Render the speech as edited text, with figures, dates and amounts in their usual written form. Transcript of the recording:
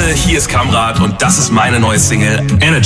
Freunde, hier ist Kamrat und das ist meine neue Single Energy.